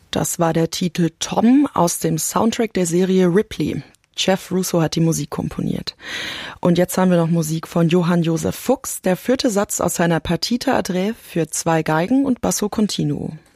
Das war der Titel Tom aus dem Soundtrack der Serie Ripley. Jeff Russo hat die Musik komponiert. Und jetzt haben wir noch Musik von Johann Josef Fuchs, der 4. Satz aus seiner Partita Adré für 2 Geigen und Basso Continuo.